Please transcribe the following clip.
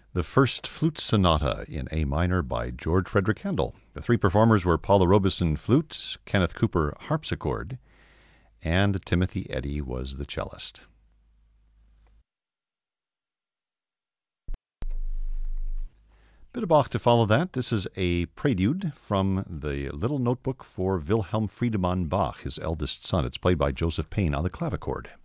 the First Flute Sonata in A minor by George Frederick Handel. The three performers were Paula Robeson flute, Kenneth Cooper harpsichord, and Timothy Eddy was the cellist. Bit of Bach to follow that. This is a prelude from the Little Notebook for Wilhelm Friedemann Bach, his eldest son. It's played by Joseph Payne on the clavichord.